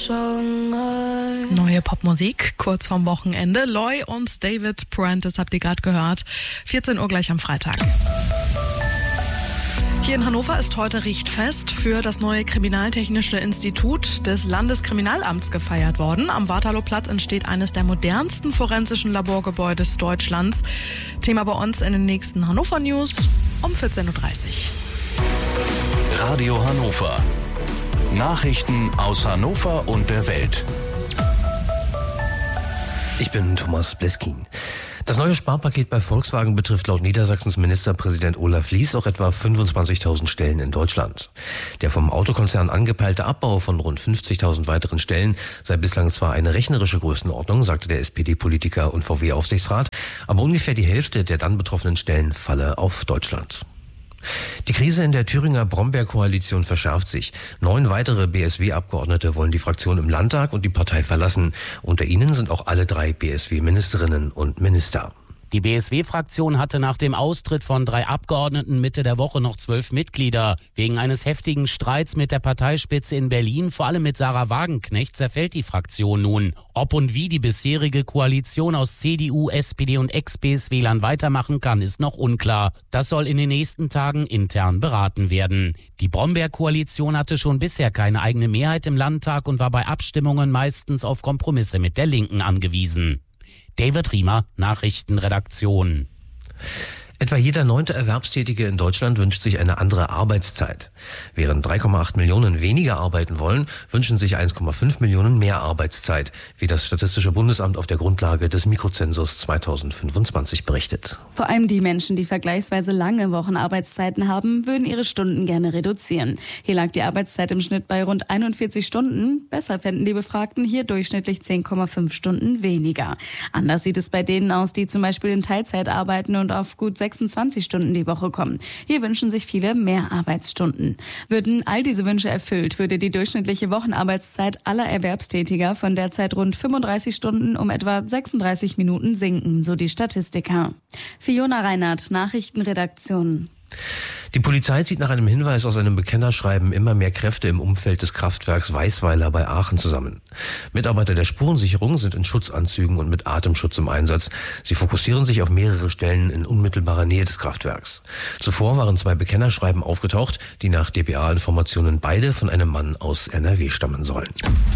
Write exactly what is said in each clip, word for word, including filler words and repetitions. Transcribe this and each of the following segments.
Neue Popmusik, kurz vorm Wochenende. Loy und David Prentice habt ihr gerade gehört. vierzehn Uhr gleich am Freitag. Hier in Hannover ist heute Richtfest für das neue Kriminaltechnische Institut des Landeskriminalamts gefeiert worden. Am Waterlooplatz entsteht eines der modernsten forensischen Laborgebäudes Deutschlands. Thema bei uns in den nächsten Hannover News um vierzehn Uhr dreißig. Radio Hannover. Nachrichten aus Hannover und der Welt. Ich bin Thomas Bleskin. Das neue Sparpaket bei Volkswagen betrifft laut Niedersachsens Ministerpräsident Olaf Lies auch etwa fünfundzwanzigtausend Stellen in Deutschland. Der vom Autokonzern angepeilte Abbau von rund fünfzigtausend weiteren Stellen sei bislang zwar eine rechnerische Größenordnung, sagte der S P D-Politiker und V W-Aufsichtsrat, aber ungefähr die Hälfte der dann betroffenen Stellen falle auf Deutschland. Die Krise in der Thüringer Brombeer-Koalition verschärft sich. Neun weitere B S W-Abgeordnete wollen die Fraktion im Landtag und die Partei verlassen. Unter ihnen sind auch alle drei B S W-Ministerinnen und Minister. Die B S W-Fraktion hatte nach dem Austritt von drei Abgeordneten Mitte der Woche noch zwölf Mitglieder. Wegen eines heftigen Streits mit der Parteispitze in Berlin, vor allem mit Sarah Wagenknecht, zerfällt die Fraktion nun. Ob und wie die bisherige Koalition aus C D U, S P D und Ex-B S W-Lern weitermachen kann, ist noch unklar. Das soll in den nächsten Tagen intern beraten werden. Die Brombeer-Koalition hatte schon bisher keine eigene Mehrheit im Landtag und war bei Abstimmungen meistens auf Kompromisse mit der Linken angewiesen. David Riemer, Nachrichtenredaktion. Etwa jeder neunte Erwerbstätige in Deutschland wünscht sich eine andere Arbeitszeit. Während drei Komma acht Millionen weniger arbeiten wollen, wünschen sich eins Komma fünf Millionen mehr Arbeitszeit, wie das Statistische Bundesamt auf der Grundlage des Mikrozensus zweitausendfünfundzwanzig berichtet. Vor allem die Menschen, die vergleichsweise lange Wochenarbeitszeiten haben, würden ihre Stunden gerne reduzieren. Hier lag die Arbeitszeit im Schnitt bei rund einundvierzig Stunden. Besser fänden die Befragten hier durchschnittlich zehn Komma fünf Stunden weniger. Anders sieht es bei denen aus, die zum Beispiel in Teilzeit arbeiten und auf gut sechsundzwanzig Stunden die Woche kommen. Hier wünschen sich viele mehr Arbeitsstunden. Würden all diese Wünsche erfüllt, würde die durchschnittliche Wochenarbeitszeit aller Erwerbstätiger von derzeit rund fünfunddreißig Stunden um etwa sechsunddreißig Minuten sinken, so die Statistiker. Fiona Reinhardt, Nachrichtenredaktion. Die Polizei zieht nach einem Hinweis aus einem Bekennerschreiben immer mehr Kräfte im Umfeld des Kraftwerks Weißweiler bei Aachen zusammen. Mitarbeiter der Spurensicherung sind in Schutzanzügen und mit Atemschutz im Einsatz. Sie fokussieren sich auf mehrere Stellen in unmittelbarer Nähe des Kraftwerks. Zuvor waren zwei Bekennerschreiben aufgetaucht, die nach D P A-Informationen beide von einem Mann aus N R W stammen sollen.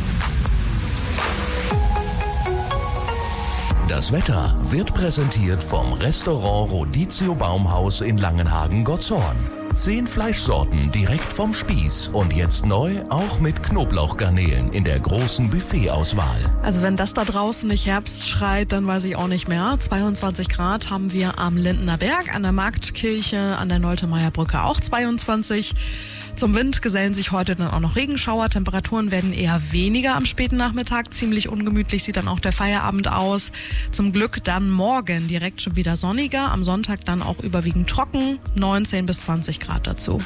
Das Wetter wird präsentiert vom Restaurant Rodizio Baumhaus in Langenhagen-Gottshorn. Zehn Fleischsorten direkt vom Spieß und jetzt neu auch mit Knoblauchgarnelen in der großen Buffetauswahl. Also wenn das da draußen nicht Herbst schreit, dann weiß ich auch nicht mehr. zweiundzwanzig Grad haben wir am Lindener Berg, an der Marktkirche, an der Nolte-Meyer-Brücke auch zweiundzwanzig. Zum Wind gesellen sich heute dann auch noch Regenschauer. Temperaturen werden eher weniger am späten Nachmittag. Ziemlich ungemütlich sieht dann auch der Feierabend aus. Zum Glück dann morgen direkt schon wieder sonniger. Am Sonntag dann auch überwiegend trocken. neunzehn bis zwanzig Grad dazu.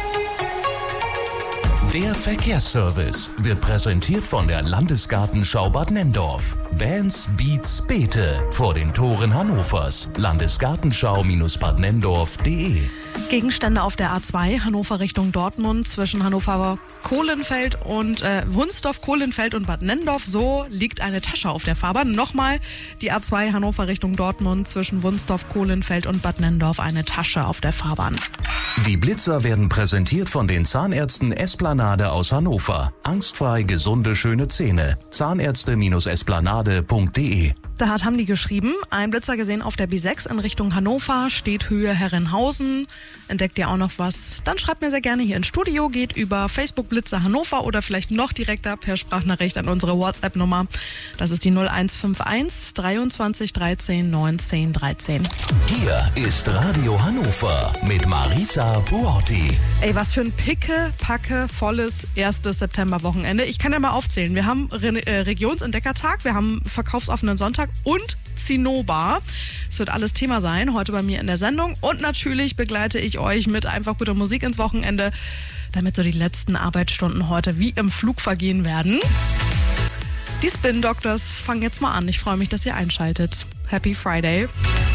Der Verkehrsservice wird präsentiert von der Landesgartenschau Bad Nenndorf. Bands, Beats, Beete vor den Toren Hannovers. Landesgartenschau Bad Nenndorf punkt de. Gegenstände auf der A zwei, Hannover Richtung Dortmund, zwischen Hannover-Kohlenfeld und äh, Wunsdorf-Kohlenfeld und Bad Nenndorf. So liegt eine Tasche auf der Fahrbahn. Nochmal die A zwei, Hannover Richtung Dortmund, zwischen Wunsdorf-Kohlenfeld und Bad Nenndorf, eine Tasche auf der Fahrbahn. Die Blitzer werden präsentiert von den Zahnärzten Esplanade aus Hannover. Angstfrei gesunde, schöne Zähne. Zahnärzte Esplanade punkt de. Da hat Hamdi geschrieben, ein Blitzer gesehen auf der B sechs in Richtung Hannover, steht Höhe Herrenhausen. Entdeckt ihr auch noch was? Dann schreibt mir sehr gerne hier ins Studio, geht über Facebook Blitzer Hannover oder vielleicht noch direkter per Sprachnachricht an unsere WhatsApp-Nummer. Das ist die null eins fünf eins dreiundzwanzig dreizehn neunzehn dreizehn. Hier ist Radio Hannover mit Marisa Buorti. Ey, was für ein picke-packe volles erstes Septemberwochenende. Ich kann ja mal aufzählen. Wir haben Re- äh, Regionsentdeckertag, wir haben verkaufsoffenen Sonntag und Zinnober. Es wird alles Thema sein, heute bei mir in der Sendung. Und natürlich begleite ich euch mit einfach guter Musik ins Wochenende, damit so die letzten Arbeitsstunden heute wie im Flug vergehen werden. Die Spin Doctors fangen jetzt mal an. Ich freue mich, dass ihr einschaltet. Happy Friday.